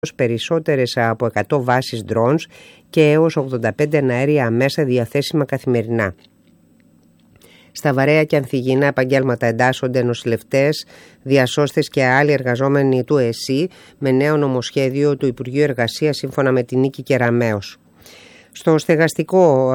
περισσότερες από 100 βάσεις drones και έως 85 εναέρια μέσα διαθέσιμα καθημερινά. Στα βαρέα και ανθυγιεινά επαγγέλματα εντάσσονται νοσηλευτές, διασώστες και άλλοι εργαζόμενοι του ΕΣΥ με νέο νομοσχέδιο του Υπουργείου Εργασίας σύμφωνα με την Νίκη Κεραμέως. Το στεγαστικό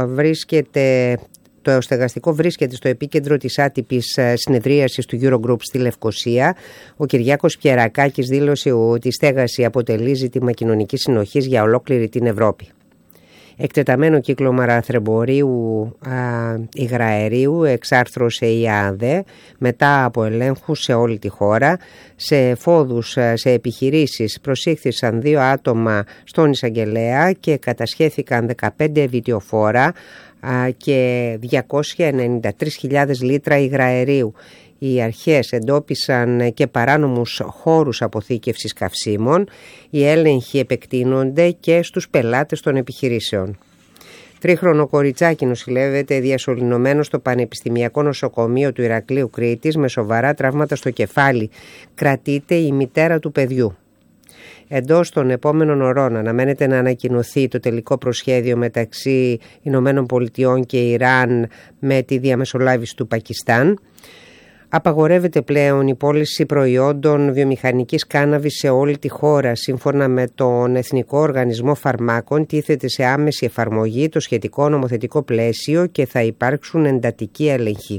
βρίσκεται στο επίκεντρο της άτυπης συνεδρίασης του Eurogroup στη Λευκοσία. Ο Κυριάκος Πιερακάκης δήλωσε ότι η στέγαση αποτελεί ζήτημα κοινωνικής συνοχής για ολόκληρη την Ευρώπη. Εκτεταμένο κύκλωμα λαθρεμπορίου υγραερίου εξάρθρωσε η ΑΔΕ μετά από ελέγχους σε όλη τη χώρα. Σε φόδους σε επιχειρήσεις προσήχθησαν 2 άτομα στον εισαγγελέα και κατασχέθηκαν 15 βιτιοφόρα και 293.000 λίτρα υγραερίου. Οι αρχές εντόπισαν και παράνομους χώρους αποθήκευσης καυσίμων. Οι έλεγχοι επεκτείνονται και στους πελάτες των επιχειρήσεων. 3χρονο κοριτσάκι νοσηλεύεται διασωληνωμένο στο Πανεπιστημιακό Νοσοκομείο του Ηρακλείου Κρήτης με σοβαρά τραύματα στο κεφάλι. Κρατείται η μητέρα του παιδιού. Εντός των επόμενων ωρών αναμένεται να ανακοινωθεί το τελικό προσχέδιο μεταξύ Ηνωμένων Πολιτειών και Ιράν με τη διαμεσολάβηση του Πακιστάν. Απαγορεύεται πλέον η πώληση προϊόντων βιομηχανικής κάναβης σε όλη τη χώρα. Σύμφωνα με τον Εθνικό Οργανισμό Φαρμάκων, τίθεται σε άμεση εφαρμογή το σχετικό νομοθετικό πλαίσιο και θα υπάρξουν εντατικοί έλεγχοι.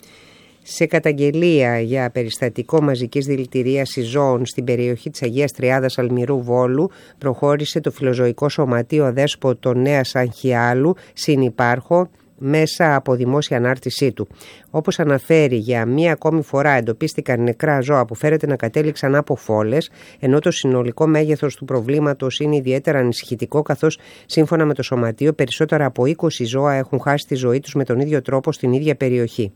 Σε καταγγελία για περιστατικό μαζικής δηλητηρίασης ζώων στην περιοχή της Αγίας Τριάδας Αλμυρού Βόλου προχώρησε το Φιλοζωικό Σωματείο Αδέσποτο Νέας Αγχιάλου συνυπάρχο μέσα από δημόσια ανάρτησή του. Όπως αναφέρει, για μία ακόμη φορά εντοπίστηκαν νεκρά ζώα που φέρεται να κατέληξαν από φόλες, ενώ το συνολικό μέγεθος του προβλήματος είναι ιδιαίτερα ανησυχητικό, καθώς σύμφωνα με το Σωματείο περισσότερα από 20 ζώα έχουν χάσει τη ζωή τους με τον ίδιο τρόπο στην ίδια περιοχή.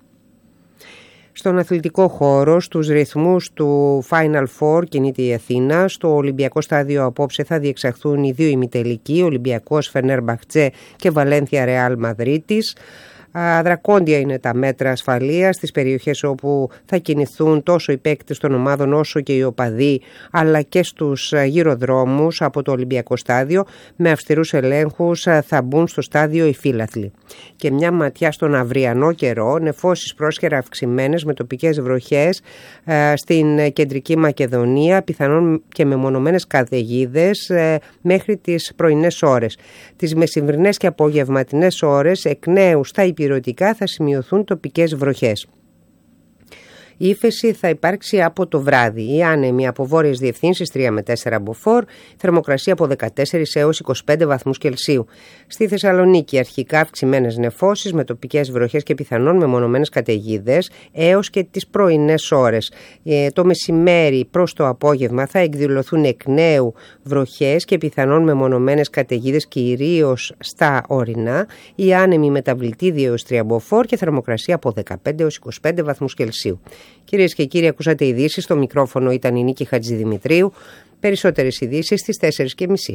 Στον αθλητικό χώρο, στους ρυθμούς του Final Four κινείται η Αθήνα. Στο Ολυμπιακό Στάδιο απόψε θα διεξαχθούν οι 2 ημιτελικοί, Ολυμπιακός Φενέρμπαχτσε και Βαλένθια Ρεάλ Μαδρίτης. Δρακόντια είναι τα μέτρα ασφαλείας στις περιοχές όπου θα κινηθούν τόσο οι παίκτες των ομάδων όσο και οι οπαδοί, αλλά και στους γυροδρόμους από το Ολυμπιακό Στάδιο. Με αυστηρούς ελέγχους θα μπουν στο στάδιο οι φύλαθλοι. Και μια ματιά στον αυριανό καιρό, νεφώσεις πρόσχερα αυξημένες με τοπικές βροχές στην κεντρική Μακεδονία, πιθανόν και μεμονωμένες καταιγίδες μέχρι τις πρωινές ώρες. Τις μεσημβρινές και απογευματινές ώρες εκ νέου στα υπηρετικά θα σημειωθούν τοπικές βροχές. Η ύφεση θα υπάρξει από το βράδυ. Η άνεμη από βόρειες διευθύνσεις 3 με 4 μποφόρ, θερμοκρασία από 14 έως 25 βαθμούς Κελσίου. Στη Θεσσαλονίκη αρχικά αυξημένες νεφώσεις με τοπικές βροχές και πιθανόν μεμονωμένες καταιγίδες έως και τις πρωινές ώρες. Το μεσημέρι προς το απόγευμα θα εκδηλωθούν εκ νέου βροχές και πιθανόν μεμονωμένες καταιγίδες κυρίως στα ορεινά. Η άνεμη μεταβλητή 2 έως 3 μποφόρ και θερμοκρασία από 15 έως 25 βαθμούς Κελσίου. Κυρίες και κύριοι, ακούσατε ειδήσεις. Στο μικρόφωνο ήταν η Νίκη Χατζηδημητρίου. Περισσότερες ειδήσεις στις 4:30.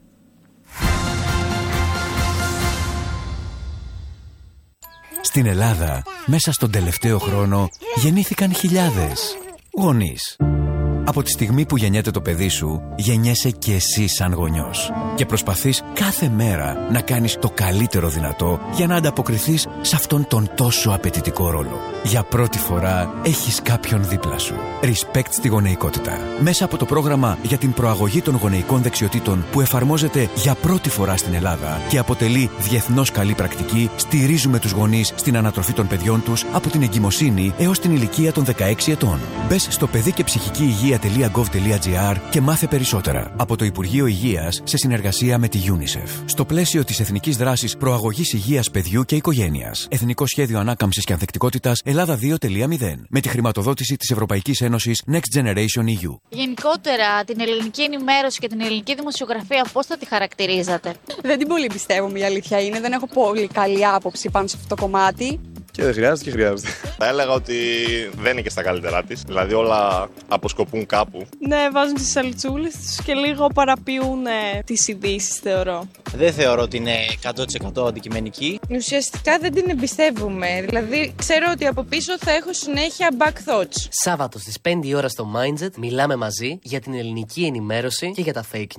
Στην Ελλάδα, μέσα στον τελευταίο χρόνο, γεννήθηκαν χιλιάδες γονείς. Από τη στιγμή που γεννιέται το παιδί σου, γεννιέσαι και εσύ σαν γονιός. Και προσπαθείς κάθε μέρα να κάνεις το καλύτερο δυνατό για να ανταποκριθείς σε αυτόν τον τόσο απαιτητικό ρόλο. Για πρώτη φορά έχεις κάποιον δίπλα σου. Respect στη γονεϊκότητα. Μέσα από το πρόγραμμα για την προαγωγή των γονεϊκών δεξιοτήτων που εφαρμόζεται για πρώτη φορά στην Ελλάδα και αποτελεί διεθνώς καλή πρακτική, στηρίζουμε τους γονείς στην ανατροφή των παιδιών τους από την εγκυμοσύνη έως την ηλικία των 16 ετών. Μπες στο παιδικεψυχικηυγεία.gov.gr και μάθε περισσότερα. Από το Υπουργείο Υγείας σε συνεργασία με τη UNICEF. Στο πλαίσιο της Εθνικής Δράσης Προαγωγής Υγείας Παιδιού και Οικογένειας. Εθνικό Σχέδιο Ανάκαμψης και Ανθεκτικότητας Ελλάδα 2.0. Με τη χρηματοδότηση της Ευρωπαϊκής Ένωσης Next Generation EU. Γενικότερα, την ελληνική ενημέρωση και την ελληνική δημοσιογραφία, πώς θα τη χαρακτηρίζατε? Δεν την πολύ πιστεύω, η αλήθεια είναι. Δεν έχω πολύ καλή άποψη πάνω σε αυτό το κομμάτι. Και δεν χρειάζεται και χρειάζεται. Θα έλεγα ότι δεν είναι και στα καλύτερά της. Δηλαδή όλα αποσκοπούν κάπου. Ναι, βάζουν τις σαλτσούλες τους και λίγο παραποιούν τις ειδήσεις, θεωρώ. Δεν θεωρώ ότι είναι 100% αντικειμενική. Ουσιαστικά δεν την εμπιστεύουμε. Δηλαδή, ξέρω ότι από πίσω θα έχω συνέχεια back thoughts. Σάββατο στις 5 η ώρα στο Mindset μιλάμε μαζί για την ελληνική ενημέρωση και για τα fake news.